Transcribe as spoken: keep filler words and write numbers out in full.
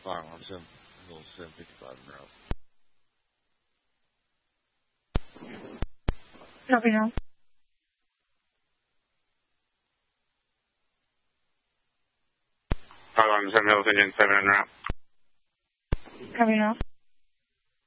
Fine, I'm seven, little seven fifty-five in route. Copy now. Five one seven Hills Engine seven en route. Copy now.